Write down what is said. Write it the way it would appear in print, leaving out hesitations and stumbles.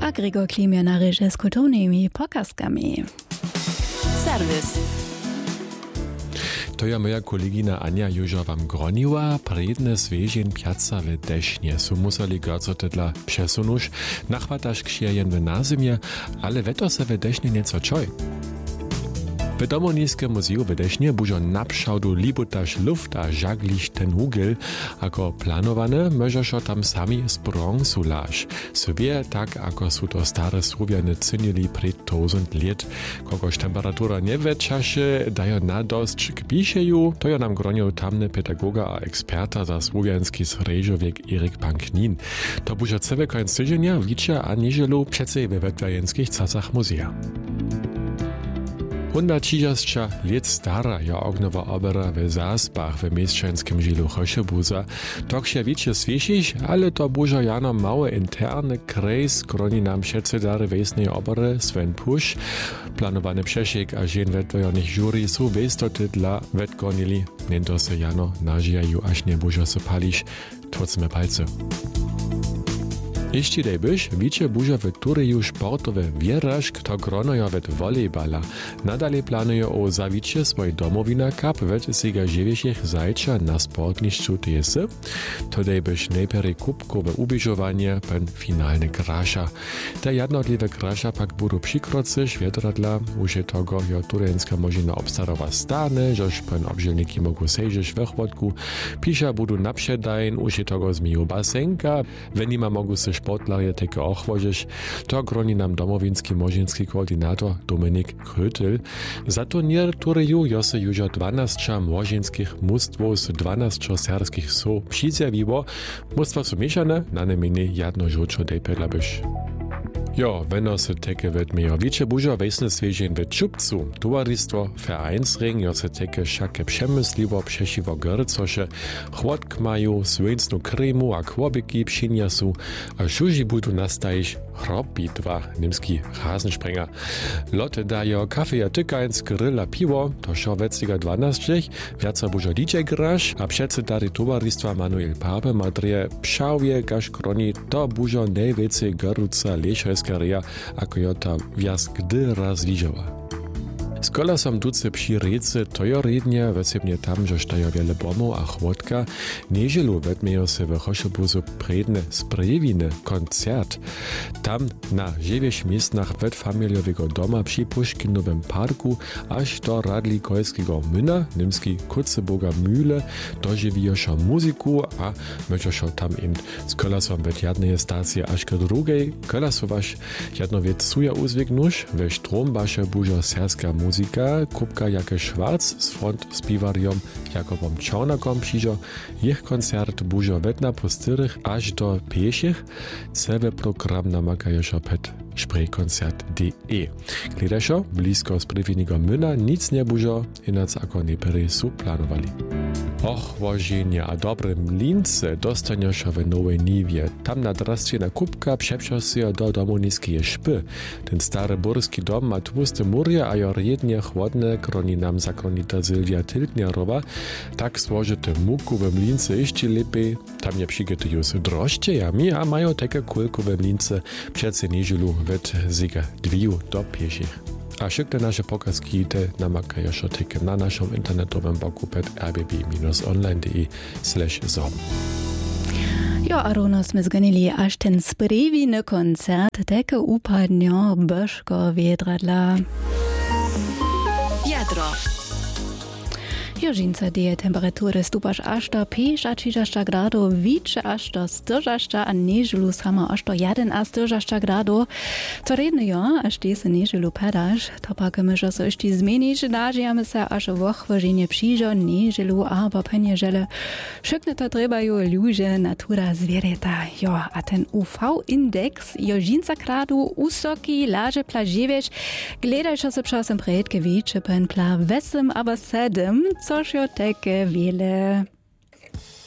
a Gregor Klimia na režie s kulturnými pokazkami. Servus. To je moja kolegina Anja Juža wam groniła, predne svežin pjaca w dešnie. Su museli gorco tedla přesunuš, nachwataš kšierjen w nazimie, ale veto se w dešnie nieco čoj. W Domoniskim muzeju w Dešnie bužo napšałdu libutaš luft a žagliš ten hugel, ako planowane, możeszo tam sami z bronzu laž. Sobie tak, ako su to stare Słowiany cynili pred 1000 lat. Kogoż temperatura nie weczaše, dajo nadosć kbišeju, to je nam gronił tamny pedagoga a eksperta za słowiański srežowiek Erik Panknin. To bužo cebe końc tydzienia wlicza a nieżelu przece we wetwajenskich casach muzeja. 130 lat stara je ognowa opera w Zaspach w mieszczańskim žilu Chošebuza. Tak się wiecie słyszysz, ale to bużo jano mały interny krejs, kroni nam przedsedary wiesnej opery Sven Pusch. Planowany przesiek a żen wetwajonych jury su westoty dla wetgonili. Nento se jano nażijaju, aż nie bużo se palisz. Trocmy palce. Ještě dejbyš, víče buža v Turiju sportowe wierażk, to gronojo wet volejbala. Nadalej planuje o zawicie swoj domowina cup wet siga žiewiešich zajča na sportnišću tese. To dejbyš nejperi kubkowe ubiežovanie pen finalne kraša. Te jednotliwe kraša pak budu přikroce švedradla, už je togo jo turenska možina obstarowa stane, žož pen obžilniki mogu sejžiš vrchvodku. Piša budu napšedajn, už je togo zmiju basenka, venima mogu se sportlerje teke ochwožiš, to groni nam domowinski možinski koordinator Dominik Krötel. Za turnier Turiju jo se južo 12 možinskich mustwów z 12 serbskich so přizjawiło. Mustwa su mieszane, na nemini jadno žučo dej pedlabyš. Jo, wenn se teke wird mehr. Wiecie bužo wesne svežin w Čupcu. Towarzystwo Vereinsring jo se teke šake przemysliwo přešivo grcoše. Chłodk maju, swinsnu kremu a kłobiki pšinja su. A šuži budu nastajiš hrobbitwa, nimski Rasensprenger. Lotte dajo kafe a tykajns, grill a piwo, to šo wetziga 12. Wjaca bužo DJ graš, a předsedary towarzystwa Manuel Pape madrije pšavje gaš kroni, to bužo nejvece grca lešajska ako jo ta wjaz gdy razwiżała. Z kolasom duce przy rece to jo rednie, wesebnie tam, że stajo wiele bomów a chłodka, nieżelu wetmiejo se w Chošebuzu predne sprejewiny koncert. Tam na dziewięć miejscach wetfamiliowego doma przy Puškinowym parku aż do Radlikojskiego młyna, nimski Kutzeboga Mühle, dożywioszo muzyku, a możeszo tam im z kolasom wet jednej stacji aż do drugiej. Kolasowaś jedno wiec suja uzwignusz, we Strombasze bużo serska muzika, Kupka Jake Schwarz z front spiwariom Jakobom Czornakom přižo. Ich koncert bužo wetna po styrych aż do pieszych. Cebe program namakajeszo pet spraykoncert.de. Gledajšo, blisko z prywinigo Myna nic nie bužo, inac ako neperi su planowali. Och, wożenie a dobrym lince dostaniesz w Nowej Niwie. Tam na drastwie na Kupka przeprzesz się do domoniskie szpy. Ten stary burski dom ma tłuste mury, a jo rednie chłodne, kroni nam zakronita Sylwia Tiltnierowa. Tak złożyte muku w mlince jeszcze lepiej. Tam nie przygotują się drożdżejami, a mają takie kulku w mlince przece nieżelu wet ziga dwiu do pieszych. A wszystkie nasze pokazki te namakajeszo teke na naszym internetowym boku pet rbb-online.de/zom. Jo, a rovno sme zganili až ten sprejviny koncert teke upadnjo Božko Vedradla. Jadro. Jožinca deje temperatury stupaš až do 5-6 gradov, více až do 40 a neželu sama až do 11 gradov. To redne jo, až ty se neželu padaš, to pak myžo se ještě zmeniš, nažijame se až v ochvoženie přížo, neželu abo peniežele. Všechno to trebajú ľuže, natura, zviereta. Jo, a ten UV-index Jožinca gradu usoki, laže plaževieš, gledajšo se časem predke více pen pla 8 abo 7, což jo teke wiele